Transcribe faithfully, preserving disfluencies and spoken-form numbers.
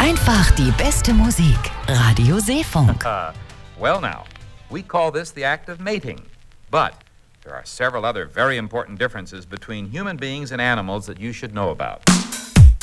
Einfach die beste Musik. Radio Seefunk. Uh, well now, we call this the act of mating. But there are several other very important differences between human beings and animals that you should know about.